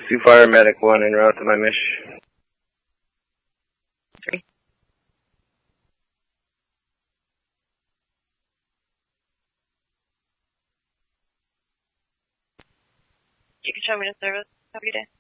Sioux Fire Medic 1 en route to my mission. 3. You can show me the service. Have a good day.